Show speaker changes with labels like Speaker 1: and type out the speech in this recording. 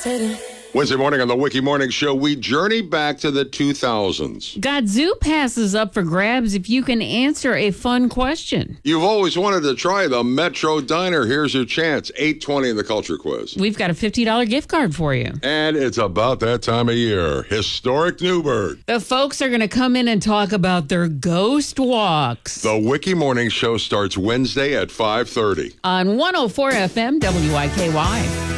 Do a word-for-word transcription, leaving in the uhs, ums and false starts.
Speaker 1: Wednesday morning on the Wiki Morning Show, we journey back to the two thousands.
Speaker 2: Got zoo passes up for grabs if you can answer a fun question.
Speaker 1: You've always wanted to try the Metro Diner. Here's your chance. eight twenty in the Culture Quiz.
Speaker 2: We've got a fifty dollars gift card for you.
Speaker 1: And it's about that time of year. Historic Newburgh.
Speaker 2: The folks are going to come in and talk about their ghost walks.
Speaker 1: The Wiki Morning Show starts Wednesday at five thirty.
Speaker 2: On one oh four F M W I K Y.